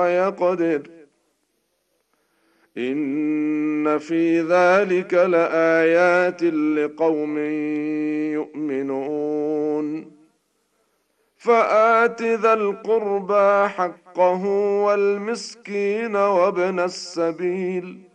يقدر إن في ذلك لآيات لقوم يؤمنون فآت ذا القربى حقه والمسكين وابن السبيل